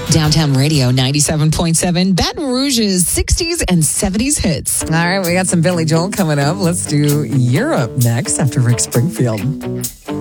Downtown Radio 97.7, Baton Rouge's 60s and 70s hits. All right, we got some Billy Joel coming up. Let's do Europe next after Rick Springfield.